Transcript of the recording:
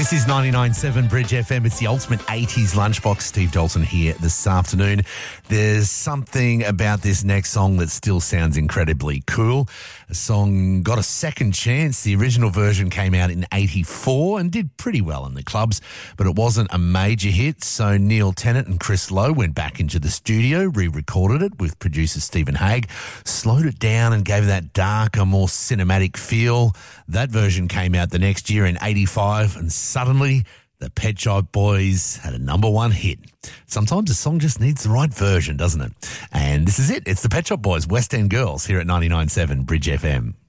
This is 99.7 Bridge FM. It's the ultimate 80s lunchbox. Steve Dalton here this afternoon. There's something about this next song that still sounds incredibly cool. The song got a second chance. The original version came out in 84 and did pretty well in the clubs, but it wasn't a major hit. So Neil Tennant and Chris Lowe went back into the studio, re-recorded it with producer Stephen Hague, slowed it down and gave it that darker, more cinematic feel. That version came out the next year in 85 and suddenly the Pet Shop Boys had a number one hit. Sometimes a song just needs the right version, doesn't it? And this is it. It's the Pet Shop Boys, West End Girls, here at 99.7 Bridge FM.